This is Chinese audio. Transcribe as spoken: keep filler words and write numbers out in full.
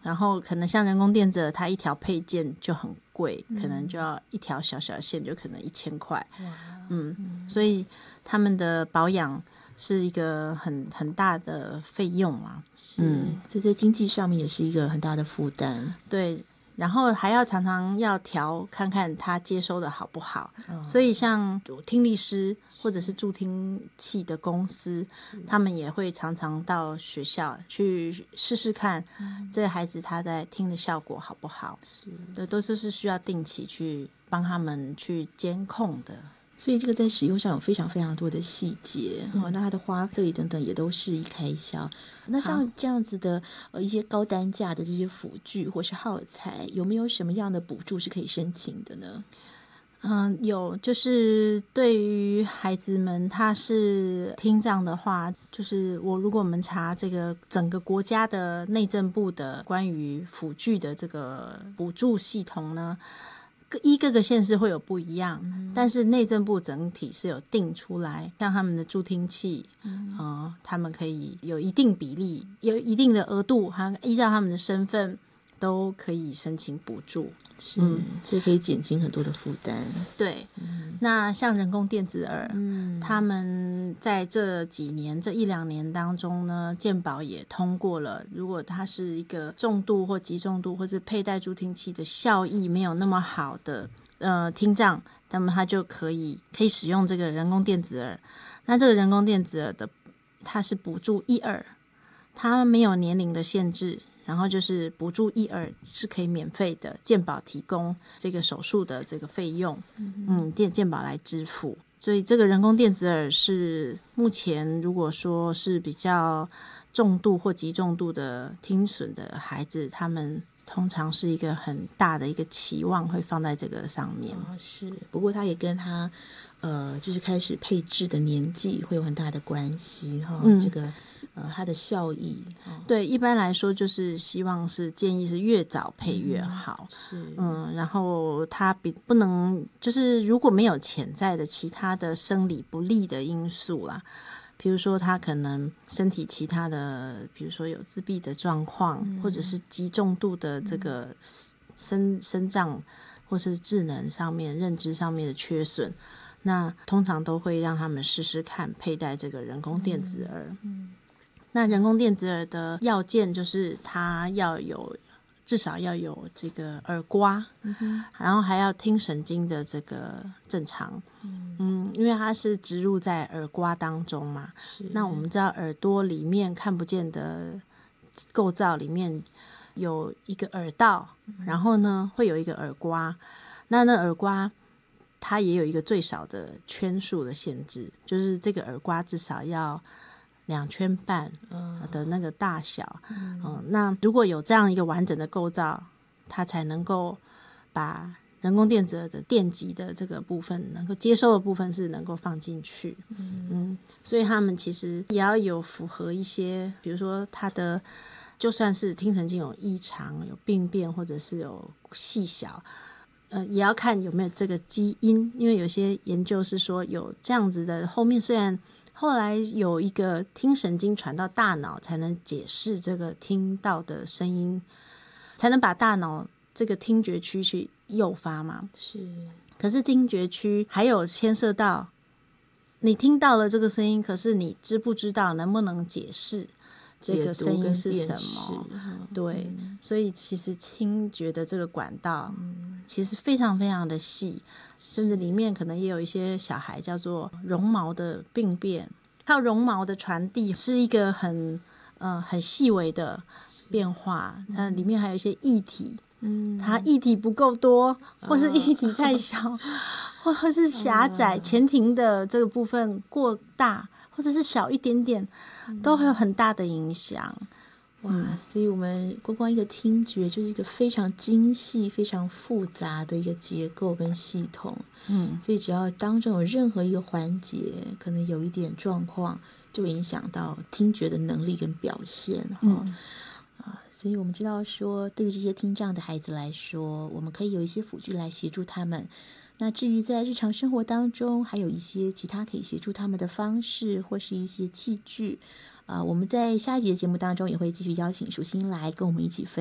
然后可能像人工电子耳，它一条配件就很贵，可能就要一条小小线就可能一千块。嗯，嗯所以他们的保养是一个很很大的费用嘛。 嗯，所以在经济上面也是一个很大的负担。 对。然后还要常常要调看看他接收的好不好、哦、所以像听力师或者是助听器的公司，他们也会常常到学校去试试看这个孩子他在听的效果好不好。对，都是需要定期去帮他们去监控的。 所以这个在使用上有非常非常多的细节、嗯哦、那它的花费等等也都是一开销。那像这样子的呃一些高单价的这些辅具或是耗材，有没有什么样的补助是可以申请的呢？ 嗯，有，就是对于孩子们他是听障的话，就是我如果我们查这个整个国家的内政部的关于辅具的这个补助系统呢，依各个县市会有不一样、嗯、但是内政部整体是有定出来，像他们的助听器、嗯呃、他们可以有一定比例有一定的额度，依照他们的身份都可以申请补助。 是、嗯，所以可以减轻很多的负担。 对、嗯、那像人工电子耳、嗯、他们在这几年这一两年当中呢，健保也通过了，如果它是一个重度或极重度或是佩戴助听器的效益没有那么好的呃听障，那么它就可以可以使用这个人工电子耳。那这个人工电子耳的它是补助一耳，它没有年龄的限制，然后就是补助一耳是可以免费的，健保提供这个手术的这个费用，嗯，健健保来支付。所以这个人工电子耳是目前如果说是比较重度或极重度的听损的孩子，他们通常是一个很大的一个期望会放在这个上面、 哦、是，不过它也跟他呃，就是开始配置的年纪会有很大的关系哈、哦嗯，这个呃，它的效益、哦、 对，一般来说就是希望是建议是越早配越好， 嗯、是， 嗯，然后它比不能就是如果没有潜在的其他的生理不利的因素啦，比如说他可能身体其他的，比如说有自闭的状况、嗯、或者是极重度的这个身身障或是智能上面认知上面的缺损，那通常都会让他们试试看佩戴这个人工电子耳、嗯嗯、那人工电子耳的要件就是它要有至少要有这个耳刮、嗯、然后还要听神经的这个正常， 嗯, 嗯因为它是植入在耳刮当中嘛，那我们知道耳朵里面看不见的构造里面有一个耳道、嗯、然后呢会有一个耳刮，那那耳刮它也有一个最少的圈数的限制，就是这个耳刮至少要两圈半的那个大小、嗯嗯、那如果有这样一个完整的构造，它才能够把人工电子耳的电极的这个部分能够接收的部分是能够放进去、嗯嗯、所以他们其实也要有符合一些，比如说它的就算是听神经有异常有病变或者是有细小呃，也要看有没有这个基因，因为有些研究是说有这样子的，后面虽然后来有一个听神经传到大脑才能解释这个听到的声音，才能把大脑这个听觉区去诱发嘛， 是， 可是听觉区还有牵涉到你听到了这个声音，可是你知不知道能不能解释这个声音是什么、嗯、对、嗯、所以其实听觉的这个管道、嗯、其实非常非常的细，甚至里面可能也有一些小孩叫做绒毛的病变，靠绒毛的传递是一个很呃很细微的变化，它里面还有一些液体，嗯，它液体不够多或是液体太小、哦、或是狭窄、哦、前庭的这个部分过大或者是小一点点，都会有很大的影响。 哇、嗯，所以我们光光一个听觉就是一个非常精细非常复杂的一个结构跟系统，嗯，所以只要当中有任何一个环节可能有一点状况，就影响到听觉的能力跟表现、嗯啊、所以我们知道说对于这些听障的孩子来说，我们可以有一些辅具来协助他们，那至于在日常生活当中还有一些其他可以协助他们的方式或是一些器具、呃、我们在下一集的节目当中也会继续邀请淑馨来跟我们一起分